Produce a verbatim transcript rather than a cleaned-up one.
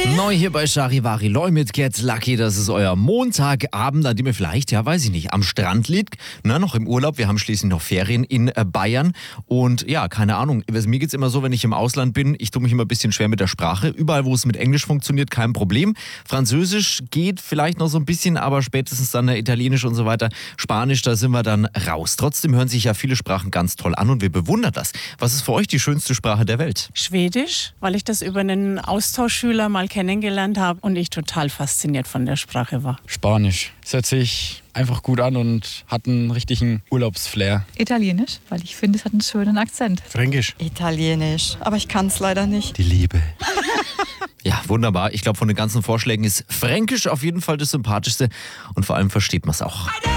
Neu hier bei Charivari Loy mit Get Lucky. Das ist euer Montagabend, an dem ihr vielleicht, ja weiß ich nicht, am Strand liegt. Na, noch im Urlaub. Wir haben schließlich noch Ferien in äh, Bayern. Und ja, keine Ahnung. Mir geht's immer so, wenn ich im Ausland bin, ich tue mich immer ein bisschen schwer mit der Sprache. Überall, wo es mit Englisch funktioniert, kein Problem. Französisch geht vielleicht noch so ein bisschen, aber spätestens dann Italienisch und so weiter. Spanisch, da sind wir dann raus. Trotzdem hören sich ja viele Sprachen ganz toll an und wir bewundern das. Was ist für euch die schönste Sprache der Welt? Schwedisch, weil ich das über einen Austauschschüler mal kennengelernt habe und ich total fasziniert von der Sprache war. Spanisch. Es hört sich einfach gut an und hat einen richtigen Urlaubsflair. Italienisch, weil ich finde, es hat einen schönen Akzent. Fränkisch. Italienisch, aber ich kann es leider nicht. Die Liebe. Ja, wunderbar. Ich glaube, von den ganzen Vorschlägen ist Fränkisch auf jeden Fall das Sympathischste und vor allem versteht man es auch.